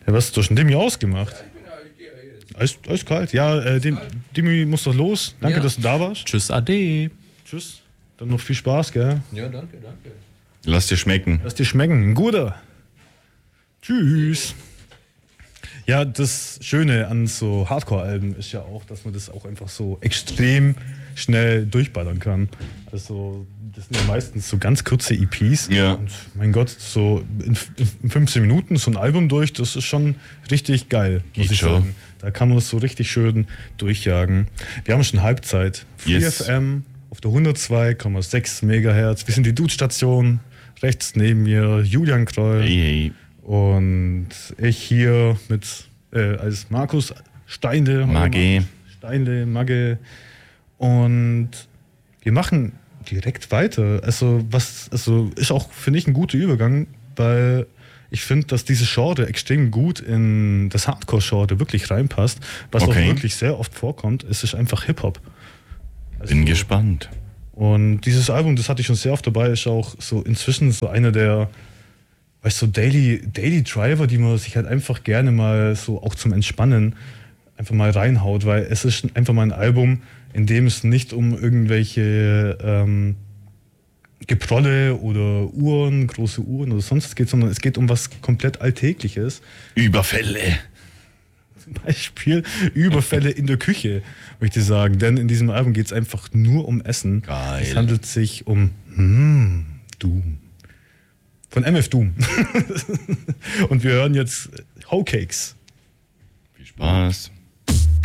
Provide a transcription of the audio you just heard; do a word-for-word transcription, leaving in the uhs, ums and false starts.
Ja, was hast du schon Demi ausgemacht? Alles, alles kalt. Ja, äh, Dem, Demi muss doch los. Danke, Ja. dass du da warst. Tschüss, ade. Tschüss. Dann noch viel Spaß, gell? Ja, danke, danke. Lass dir schmecken. Lass dir schmecken. Ein guter. Tschüss. Ja, das Schöne an so Hardcore-Alben ist ja auch, dass man das auch einfach so extrem schnell durchballern kann. Also, das sind ja meistens so ganz kurze E Ps. Ja. Und mein Gott, so in, in fünfzehn Minuten so ein Album durch, das ist schon richtig geil, muss Geht ich schon. sagen. Da kann man es so richtig schön durchjagen. Wir haben schon Halbzeit. Free Yes. F M auf der hundertzwei Komma sechs Megahertz. Wir sind die Dude-Station. Rechts neben mir Julian Kroll. Hey, hey. Und ich hier mit äh, als Markus Steinle. Magge. Steinle, Magge. Und wir machen direkt weiter. Also, was, also ist auch, finde ich, ein guter Übergang, weil ich finde, dass dieses Genre extrem gut in das Hardcore-Genre wirklich reinpasst. Was Okay. auch wirklich sehr oft vorkommt, es ist einfach Hip-Hop. Also, Bin gespannt. und dieses Album, das hatte ich schon sehr oft dabei, ist auch so inzwischen so einer der, weißt du, so Daily, Daily Driver, die man sich halt einfach gerne mal so auch zum Entspannen einfach mal reinhaut, weil es ist einfach mal ein Album, in dem es nicht um irgendwelche ähm, Geprolle oder Uhren, große Uhren oder sonst was geht, sondern es geht um was komplett Alltägliches. Überfälle. Zum Beispiel Überfälle in der Küche, möchte ich sagen. Denn in diesem Album geht es einfach nur um Essen. Geil. Es handelt sich um mm, Doom. Von M F Doom. Und wir hören jetzt Hoe Cakes. Viel Spaß.